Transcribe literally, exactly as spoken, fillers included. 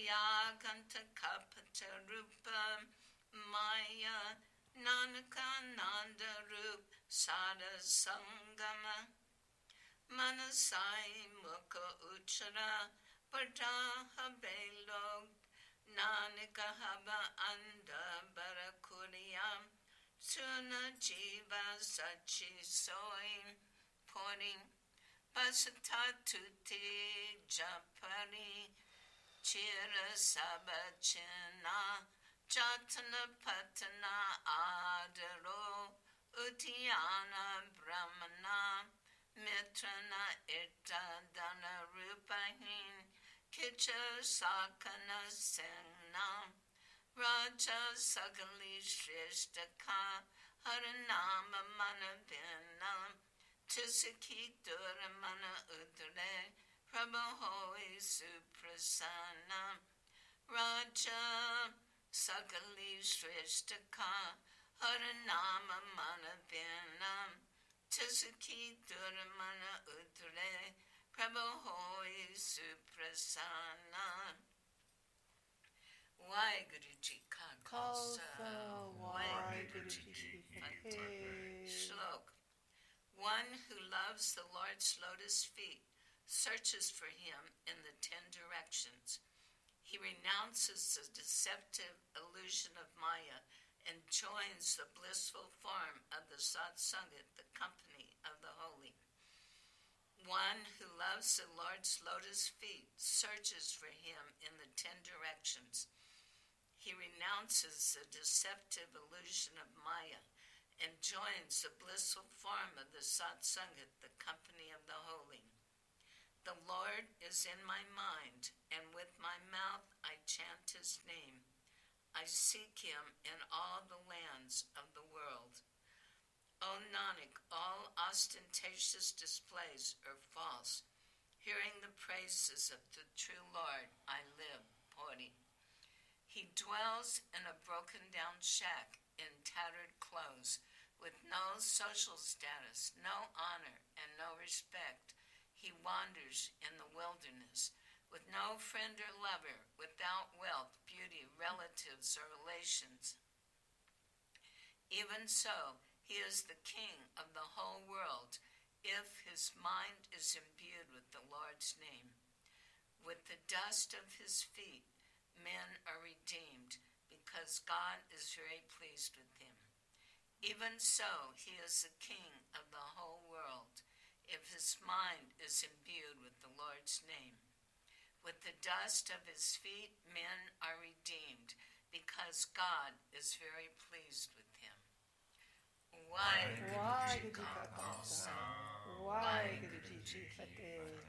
Vyaganta Kapata Rupa Maya Nanakananda Rup Sada Sangama Manasai Mukha Uchara Padaha Belog Nanika Haba Anda Barakuriyam Suna Jiva Sachi Soim Poring Pasatatuti Japari Chira Sabachina Jatana Patana Adaro Uttiyana Brahmana Mitrana Ita Dana Rupahin Kicha Sakana Sena Raja Sakali Shrestaka Haranama Manabina Tisaki Duramana Udre Prabhahoi Suprasana Raja Sakali Shrestaka Haranama Manabina Tisaki Duramana Udre Prabhahoi Suprasana. Waheguru Ji Ka Khalsa, Waheguru Ji Ki Fateh. Shlok. One who loves the Lord's lotus feet searches for him in the ten directions. He renounces the deceptive illusion of Maya and joins the blissful form of the Satsangat, the company of the holy. One who loves the Lord's lotus feet searches for him in the ten directions. He renounces the deceptive illusion of Maya and joins the blissful form of the Satsangat, the company of the holy. The Lord is in my mind, and with my mouth I chant his name. I seek him in all the lands of the world. O Nanak, all ostentatious displays are false. Hearing the praises of the true Lord, I live, Puri. He dwells in a broken-down shack in tattered clothes, with no social status, no honor, and no respect. He wanders in the wilderness, with no friend or lover, without wealth, beauty, relatives, or relations. Even so, he is the king of the whole world, if his mind is imbued with the Lord's name. With the dust of his feet, men are redeemed, because God is very pleased with him. Even so, he is the king of the whole world, if his mind is imbued with the Lord's name. With the dust of his feet, men are redeemed, because God is very pleased with him. Waheguru Ji Ka Khalsa, Waheguru Ji Ki Fateh.